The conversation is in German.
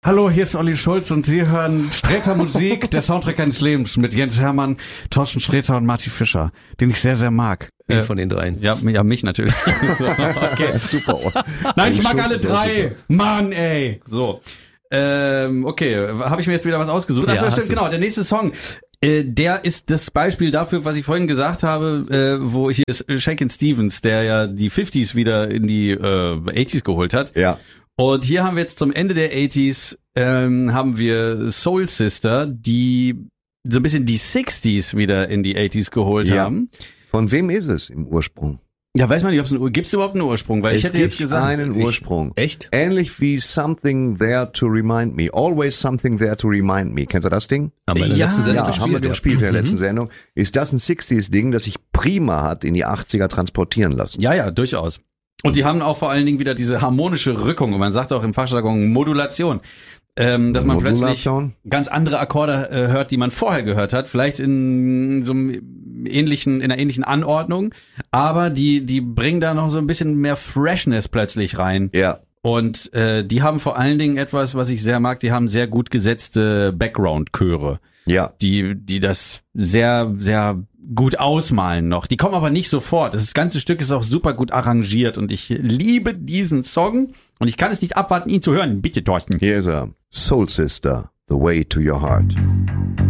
Hallo, hier ist Olli Schulz und Sie hören Sträter Musik, der Soundtrack eines Lebens mit Jens Hermann, Thorsten Sträter und Martin Fischer, den ich sehr, sehr mag. Von den dreien. Ja, mich natürlich. Okay, super. Nein, ich mag alle drei. Mann, ey. So. Okay, habe ich mir jetzt wieder was ausgesucht? Ja, Achso, stimmt, genau. Der nächste Song. Der ist das Beispiel dafür, was ich vorhin gesagt habe, wo hier ist Shakin' Stevens, der ja die 50s wieder in die 80s geholt hat. Ja. Und hier haben wir jetzt zum Ende der 80s haben wir Soul Sister, die so ein bisschen die 60s wieder in die 80s geholt haben. Von wem ist es im Ursprung? Ja, weiß man nicht, gibt es überhaupt einen Ursprung? Weil ich hätte jetzt gesagt, einen Ursprung. Echt? Ähnlich wie Something There to Remind Me. Always Something There to Remind Me. Kennst du das Ding? Haben wir in der letzten Sendung haben wir gespielt in der letzten Sendung. Ist das ein 60s-Ding, das sich prima hat in die 80er transportieren lassen? Ja, durchaus. Und die haben auch vor allen Dingen wieder diese harmonische Rückung. Und man sagt auch im Fachjargon Modulation. Dass man plötzlich ganz andere Akkorde hört, die man vorher gehört hat. Vielleicht in so einer ähnlichen Anordnung. Aber die bringen da noch so ein bisschen mehr Freshness plötzlich rein. Ja. Und die haben vor allen Dingen etwas, was ich sehr mag. Die haben sehr gut gesetzte Background-Chöre. Ja. Die das sehr, sehr gut ausmalen noch. Die kommen aber nicht sofort. Das ganze Stück ist auch super gut arrangiert und ich liebe diesen Song und ich kann es nicht abwarten, ihn zu hören. Bitte, Thorsten. Hier ist er. Soul Sister, The Way to Your Heart.